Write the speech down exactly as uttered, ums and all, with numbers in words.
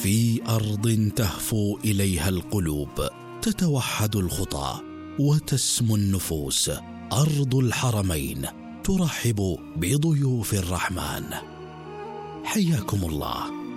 في أرض تهفو إليها القلوب، تتوحد الخطى وتسمو النفوس. أرض الحرمين ترحب بضيوف الرحمن. حياكم الله.